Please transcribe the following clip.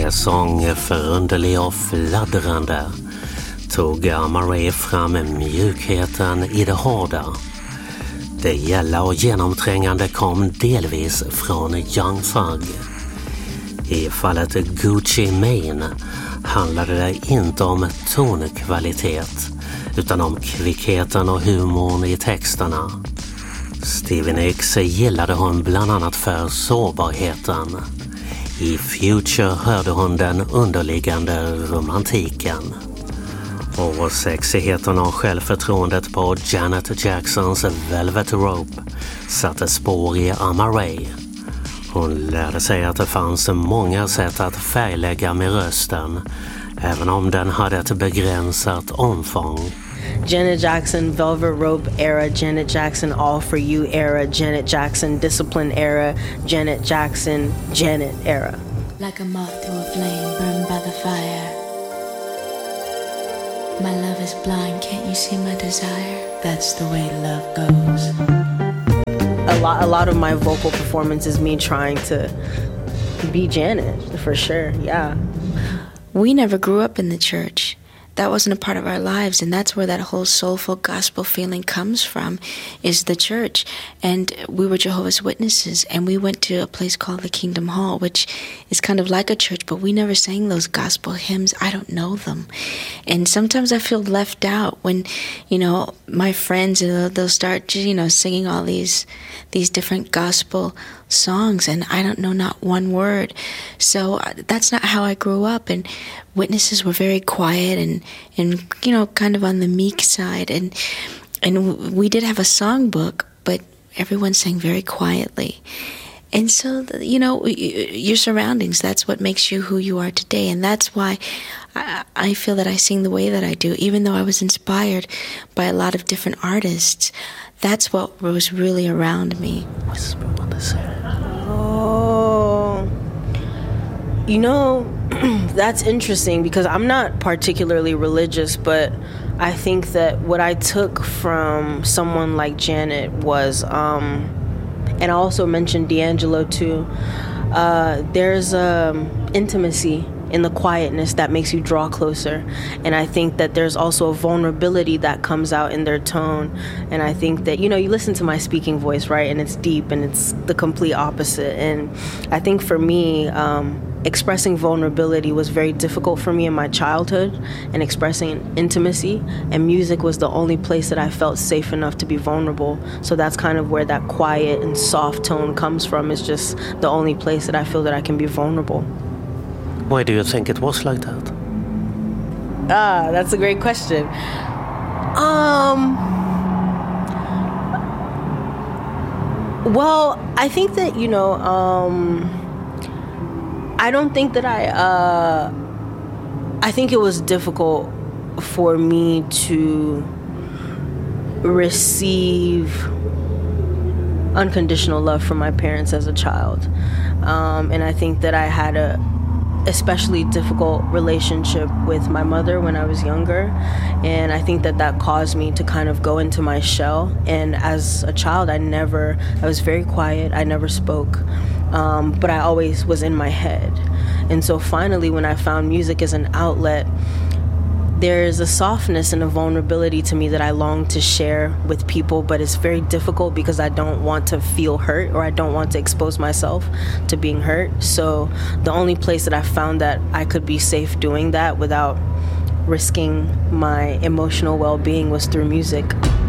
Med sång förunderlig och fladdrande tog Amaray fram mjukheten i det hårda. Det gälla och genomträngande kom delvis från Young Thug. I fallet Gucci Mane handlade det inte om tonkvalitet utan om kvickheten och humorn i texterna. Stevie Nicks gillade hon bland annat för sårbarheten. I Future hörde hon den underliggande romantiken. Och sexigheten och självförtroendet på Janet Jacksons Velvet Rope satte spår i Amaray. Hon lärde sig att det fanns många sätt att färglägga med rösten, även om den hade ett begränsat omfång. Janet Jackson, Velvet Rope era, Janet Jackson, All For You era, Janet Jackson, Discipline era, Janet Jackson, Janet era. Like a moth to a flame burned by the fire. My love is blind, can't you see my desire? That's the way love goes. A lot of my vocal performance is me trying to be Janet, for sure, yeah. We never grew up in the church. That wasn't a part of our lives, and that's where that whole soulful gospel feeling comes from, is the church. And we were Jehovah's Witnesses, and we went to a place called the Kingdom Hall, which is kind of like a church, but we never sang those gospel hymns. I don't know them. And sometimes I feel left out when, you know, my friends, they'll start, you know, singing all these different gospel songs, and I don't know not one word. So that's not how I grew up, and Witnesses were very quiet and you know, kind of on the meek side, and we did have a songbook, but everyone sang very quietly. And so, you know, your surroundings, that's what makes you who you are today, and that's why I feel that I sing the way that I do, even though I was inspired by a lot of different artists. That's what was really around me. Oh, you know, that's interesting because I'm not particularly religious, but I think that what I took from someone like Janet was, and I also mentioned D'Angelo too, there's intimacy in the quietness that makes you draw closer. And I think that there's also a vulnerability that comes out in their tone. And I think that, you know, you listen to my speaking voice, right? And it's deep and it's the complete opposite. And I think for me, expressing vulnerability was very difficult for me in my childhood, and expressing intimacy, and music was the only place that I felt safe enough to be vulnerable. So that's kind of where that quiet and soft tone comes from. It's just the only place that I feel that I can be vulnerable. Why do you think it was like that? That's a great question. Well, I think that, you know, I don't think that I think it was difficult for me to receive unconditional love from my parents as a child. And I think that I had a especially difficult relationship with my mother when I was younger, and I think that caused me to kind of go into my shell. And as a child, I was very quiet, I never spoke, but I always was in my head. And so finally, when I found music as an outlet, there's a softness and a vulnerability to me that I long to share with people, but it's very difficult because I don't want to feel hurt, or I don't want to expose myself to being hurt. So the only place that I found that I could be safe doing that without risking my emotional well-being was through music.